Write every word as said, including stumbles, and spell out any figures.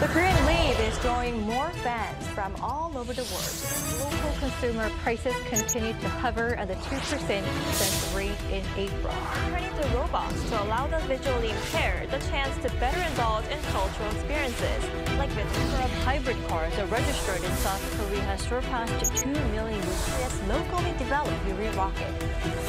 The Korean wave is drawing more fans from all over the world. Local consumer prices continue to hover at the two percent since rate in April. Turning to robots to allow the visually impaired the chance to better indulge in cultural experiences. Like the number of hybrid cars are registered in South Korea has surpassed two million with this locally developed Yuri rocket.